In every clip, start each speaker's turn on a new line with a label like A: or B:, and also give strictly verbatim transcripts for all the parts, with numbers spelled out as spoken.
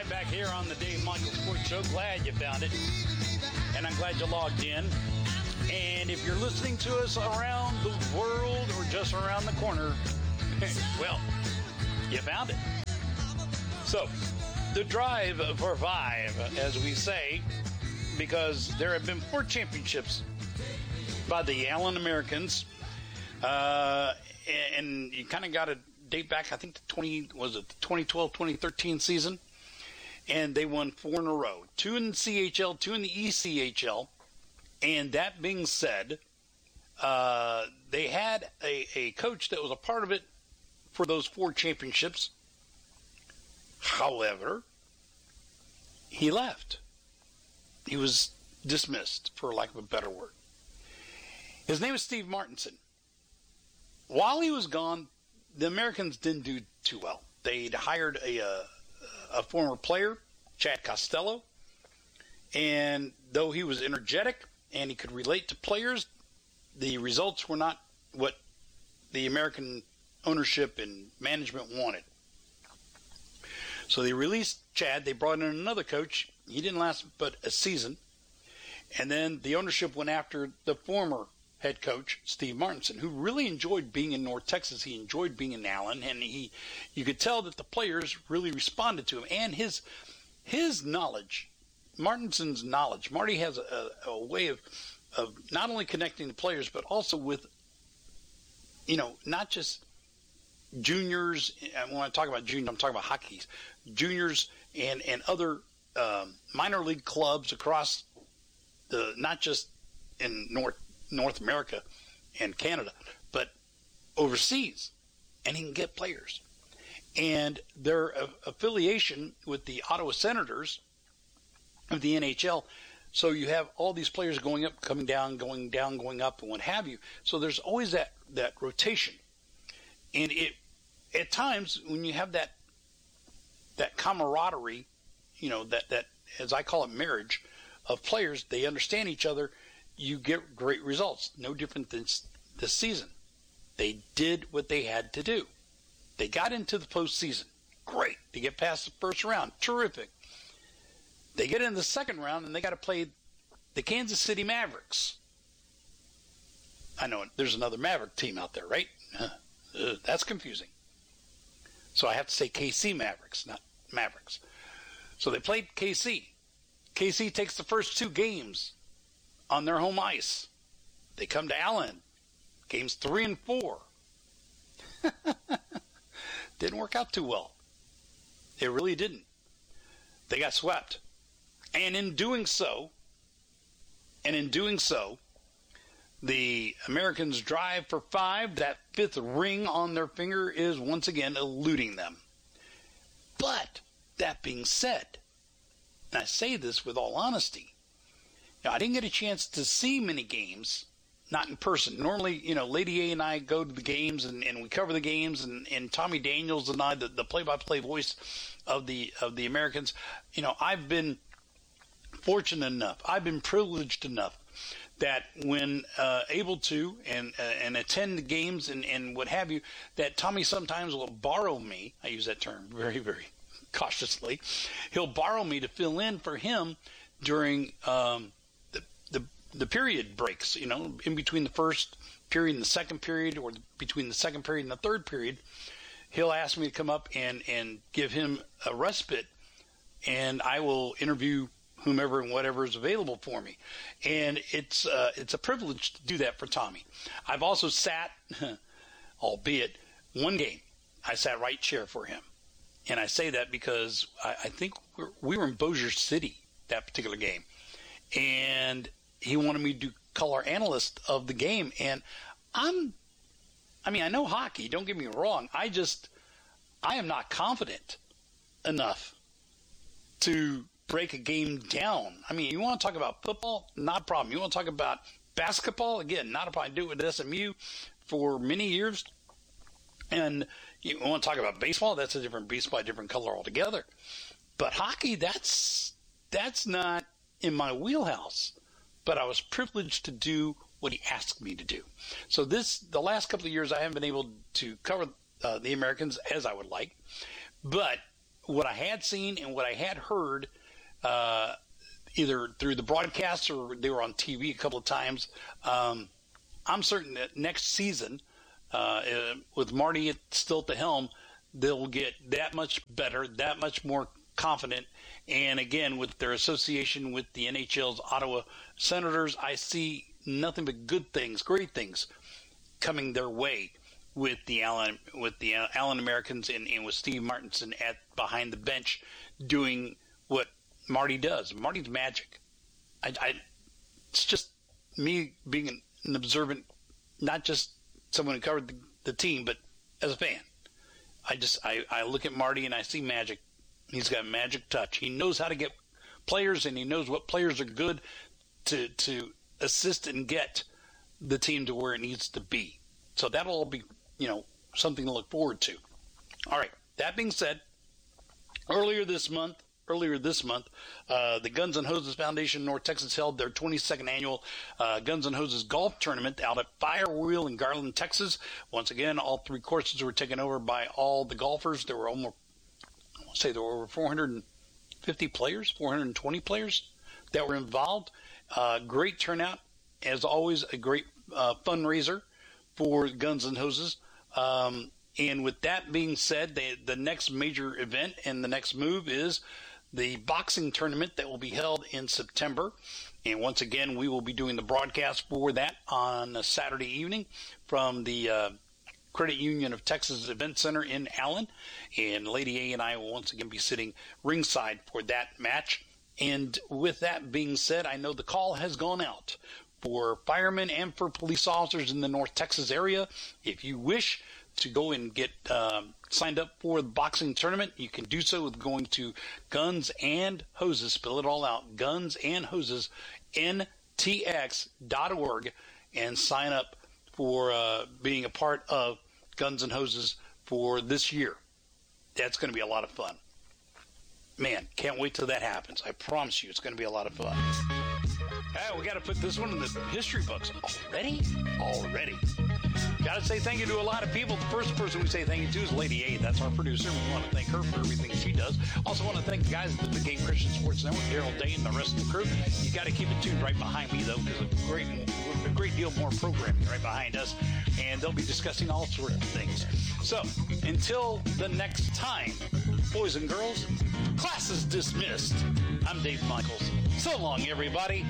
A: right back here on the Dave Michael Sports Show. Glad you found it. And I'm glad you logged in. And if you're listening to us around the world or just around the corner, well, you found it. So, the drive for five, as we say, because there have been four championships by the Allen Americans. Uh, and you kind of got to date back, I think, to twenty was it the twenty twelve twenty thirteen season. And they won four in a row. Two in the C H L, two in the E C H L. And that being said, uh, they had a, a coach that was a part of it for those four championships. However, he left. He was dismissed, for lack of a better word. His name is Steve Martinson. While he was gone, the Americans didn't do too well. They'd hired a, a, a former player, Chad Costello, and though he was energetic and he could relate to players, the results were not what the American ownership and management wanted. So they released Chad. They brought in another coach. He didn't last but a season. And then the ownership went after the former head coach, Steve Martinson, who really enjoyed being in North Texas. He enjoyed being in Allen, and he, you could tell that the players really responded to him. And his his knowledge, Martinson's knowledge, Marty has a, a way of, of not only connecting the players, but also with, you know, not just juniors. And when I talk about juniors, I'm talking about hockey, juniors and, and other um, minor league clubs across the, not just in North North America and Canada, but overseas, and he can get players. And their uh, affiliation with the Ottawa Senators of the N H L, so you have all these players going up, coming down, going down, going up, and what have you. So there's always that, that rotation. And it at times, when you have that that camaraderie, you know, that, that as I call it, marriage of players, they understand each other, you get great results. No different than this season. They did what they had to do. They got into the postseason. Great. They get past the first round. Terrific. They get in the second round, and they got to play the Kansas City Mavericks. I know there's another Maverick team out there, right? Uh, that's confusing. So I have to say K C Mavericks, not Mavericks. So they played K C. K C takes the first two games on their home ice. They come to Allen. Games three and four. Didn't work out too well. It really didn't. They got swept. And in doing so, and in doing so, the Americans' drive for five, that fifth ring on their finger, is once again eluding them. But, that being said, and I say this with all honesty, now, I didn't get a chance to see many games, not in person. Normally, you know, Lady A and I go to the games and, and we cover the games, and, and Tommy Daniels and I, the, the play-by-play voice of the of the Americans, you know, I've been fortunate enough, I've been privileged enough that when uh, able to and uh, and attend the games and, and what have you, that Tommy sometimes will borrow me. I use that term very, very cautiously. He'll borrow me to fill in for him during um, the, the the period breaks, you know, in between the first period and the second period, or the, between the second period and the third period. He'll ask me to come up and, and give him a respite, and I will interview whomever and whatever is available for me. And it's uh, it's a privilege to do that for Tommy. I've also sat, albeit one game, I sat right chair for him. And I say that because I, I think we're, we were in Bossier City that particular game. And he wanted me to do color analyst of the game. And I'm, I mean, I know hockey, don't get me wrong. I just, I am not confident enough to break a game down. I mean, you want to talk about football? Not a problem. You want to talk about basketball? Again, not a problem. I do it with S M U for many years. And you want to talk about baseball? That's a different beast by a different color altogether. But hockey, that's that's not in my wheelhouse. But I was privileged to do what he asked me to do. So this, the last couple of years, I haven't been able to cover uh, the Americans as I would like. But what I had seen and what I had heard, uh, either through the broadcast or they were on T V a couple of times, um, I'm certain that next season, uh, with Marty still at the helm, they'll get that much better, that much more confident. And again, with their association with the N H L's Ottawa Senators, I see nothing but good things, great things coming their way with the Allen with the Allen Americans and, and with Steve Martinson at behind the bench doing what Marty does. Marty's magic. I, I it's just me being an, an observant, not just someone who covered the, the team, but as a fan. I just I, I look at Marty and I see magic. He's got magic touch. He knows how to get players, and he knows what players are good to to assist and get the team to where it needs to be. So that'll all be, you know, something to look forward to. All right. That being said, earlier this month, earlier this month, uh, the Guns N' Hoses Foundation North Texas held their twenty-second annual uh, Guns N' Hoses golf tournament out at Firewheel in Garland, Texas. Once again, all three courses were taken over by all the golfers. There were almost, I want to say there were over four hundred fifty players, four hundred twenty players that were involved. Uh, great turnout. As always, a great uh, fundraiser for Guns N' Hoses. Um, and with that being said, they, the next major event and the next move is the boxing tournament that will be held in September. And once again, we will be doing the broadcast for that on a Saturday evening from the uh, Credit Union of Texas Event Center in Allen. And Lady A and I will once again be sitting ringside for that match. And with that being said, I know the call has gone out for firemen and for police officers in the North Texas area. If you wish to go and get um, signed up for the boxing tournament, you can do so with going to Guns and Hoses, spell it all out, Guns and Hoses, N T X dot org, and sign up for uh, being a part of Guns and Hoses for this year. That's going to be a lot of fun. Man, can't wait till that happens. I promise you it's going to be a lot of fun. Hey, we got to put this one in the history books. Already? Already. Got to say thank you to a lot of people. The first person we say thank you to is Lady A. That's our producer. We want to thank her for everything she does. Also want to thank the guys at the Big Game Christian Sports Network, Daryl Day and the rest of the crew. You got to keep it tuned right behind me, though, because a great, a great deal more programming right behind us, and they'll be discussing all sorts of things. So, until the next time, boys and girls, class is dismissed. I'm Dave Michaels. So long, everybody.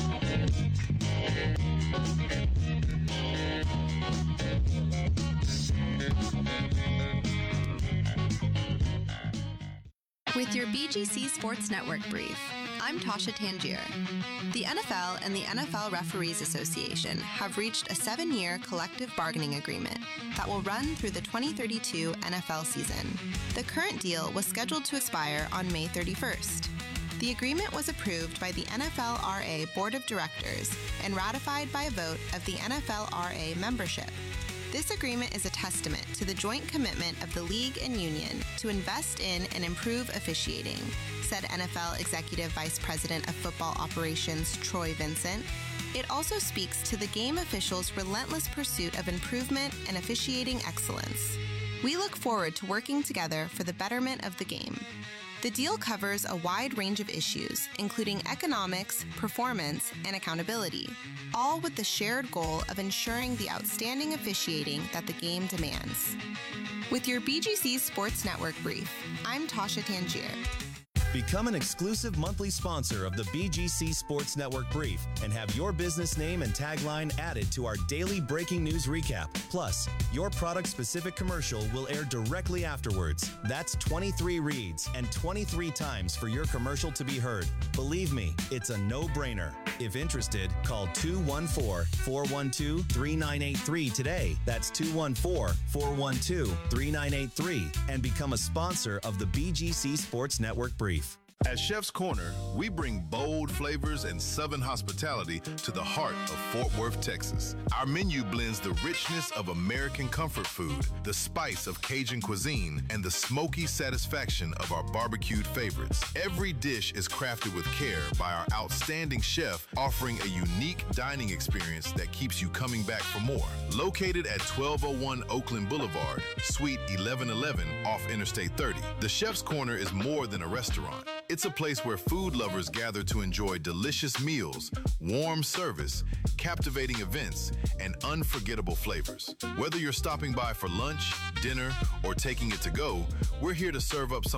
B: With your B G C Sports Network brief, I'm Tasha Tangier. The N F L and the N F L Referees Association have reached a seven-year collective bargaining agreement that will run through the twenty thirty-two N F L season. The current deal was scheduled to expire on May thirty-first. The agreement was approved by the N F L R A Board of Directors and ratified by a vote of the N F L R A membership. This agreement is a testament to the joint commitment of the league and union to invest in and improve officiating, said N F L Executive Vice President of Football Operations Troy Vincent. It also speaks to the game officials' relentless pursuit of improvement and officiating excellence. We look forward to working together for the betterment of the game. The deal covers a wide range of issues, including economics, performance, and accountability, all with the shared goal of ensuring the outstanding officiating that the game demands. With your B G C Sports Network brief, I'm Tasha Tangier.
C: Become an exclusive monthly sponsor of the B G C Sports Network Brief and have your business name and tagline added to our daily breaking news recap. Plus, your product-specific commercial will air directly afterwards. That's twenty-three reads and twenty-three times for your commercial to be heard. Believe me, it's a no-brainer. If interested, call two one four, four one two, three nine eight three today. That's two one four, four one two, three nine eight three and become a sponsor of the B G C Sports Network Brief.
D: At Chef's Corner, we bring bold flavors and Southern hospitality to the heart of Fort Worth, Texas. Our menu blends the richness of American comfort food, the spice of Cajun cuisine, and the smoky satisfaction of our barbecued favorites. Every dish is crafted with care by our outstanding chef, offering a unique dining experience that keeps you coming back for more. Located at twelve oh one Oakland Boulevard, Suite eleven eleven off Interstate thirty, the Chef's Corner is more than a restaurant. It's a place where food lovers gather to enjoy delicious meals, warm service, captivating events, and unforgettable flavors. Whether you're stopping by for lunch, dinner, or taking it to go, we're here to serve up something